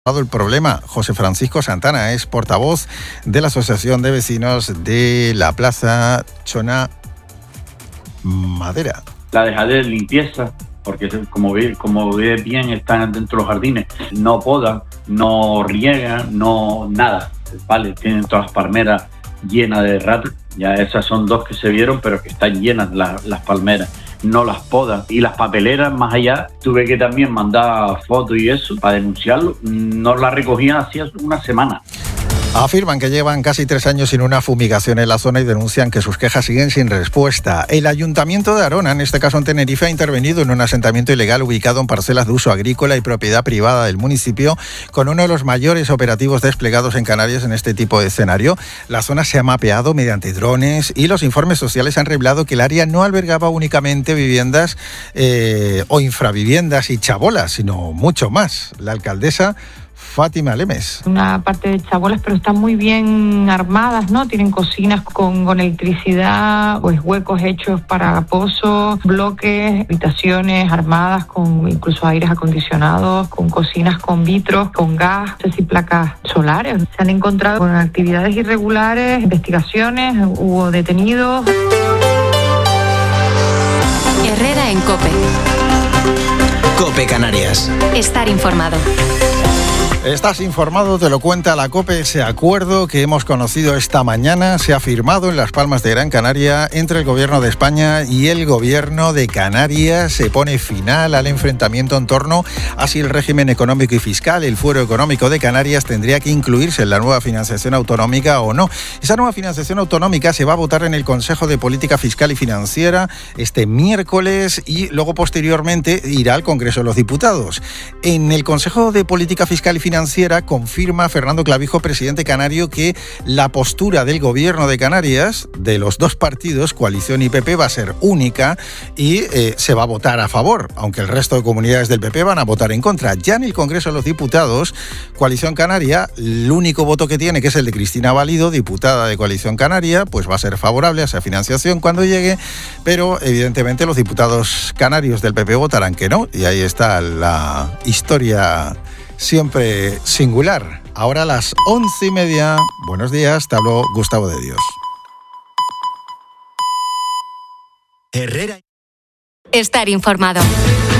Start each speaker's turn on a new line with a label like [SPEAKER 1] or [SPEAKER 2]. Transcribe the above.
[SPEAKER 1] el problema. José Francisco Santana es portavoz de la Asociación de Vecinos de la Plaza Chona Madera.
[SPEAKER 2] La dejadez de limpieza, porque como ve bien, están dentro de los jardines, no podan, no riegan, no nada, ¿vale? Tienen todas las palmeras llenas de ratas, ya esas son dos que se vieron, pero que están llenas las palmeras. No las podan. Y las papeleras, más allá, tuve que también mandar fotos y eso para denunciarlo. No las recogían hacía una semana.
[SPEAKER 1] Afirman que llevan casi 3 años sin una fumigación en la zona y denuncian que sus quejas siguen sin respuesta. El Ayuntamiento de Arona, en este caso en Tenerife, ha intervenido en un asentamiento ilegal ubicado en parcelas de uso agrícola y propiedad privada del municipio, con uno de los mayores operativos desplegados en Canarias en este tipo de escenario. La zona se ha mapeado mediante drones y los informes sociales han revelado que el área no albergaba únicamente viviendas o infraviviendas y chabolas, sino mucho más. La alcaldesa Fátima Lemes.
[SPEAKER 3] Una parte de chabolas, pero están muy bien armadas, ¿no? Tienen cocinas con electricidad, pues huecos hechos para pozos, bloques, habitaciones armadas con incluso aires acondicionados, con cocinas con vitros, con gas, no sé si placas solares. Se han encontrado con actividades irregulares, investigaciones, hubo detenidos.
[SPEAKER 4] Herrera en COPE.
[SPEAKER 5] COPE Canarias.
[SPEAKER 4] Estar informado.
[SPEAKER 1] Estás informado, te lo cuenta la COPE. Ese acuerdo que hemos conocido esta mañana se ha firmado en Las Palmas de Gran Canaria entre el Gobierno de España y el Gobierno de Canarias. Se pone final al enfrentamiento en torno a si el régimen económico y fiscal, el Fuero Económico de Canarias, tendría que incluirse en la nueva financiación autonómica o no. Esa nueva financiación autonómica se va a votar en el Consejo de Política Fiscal y Financiera este miércoles y luego posteriormente irá al Congreso de los Diputados. En el Consejo de Política Fiscal y Financiera confirma Fernando Clavijo, presidente canario, que la postura del Gobierno de Canarias, de los dos partidos, Coalición y PP, va a ser única y se va a votar a favor, aunque el resto de comunidades del PP van a votar en contra. Ya en el Congreso de los Diputados, Coalición Canaria, el único voto que tiene, que es el de Cristina Valido, diputada de Coalición Canaria, pues va a ser favorable a esa financiación cuando llegue, pero evidentemente los diputados canarios del PP votarán que no, y ahí está la historia siempre singular. Ahora a las 11:30. Buenos días, te habló Gustavo de Dios.
[SPEAKER 5] Herrera.
[SPEAKER 4] Estar informado.